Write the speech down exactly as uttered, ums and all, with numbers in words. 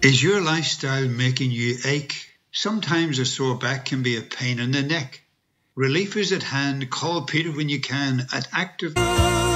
Is your lifestyle making you ache? Sometimes a sore back can be a pain in the neck. Relief is at hand. Call Peter when you can at Active.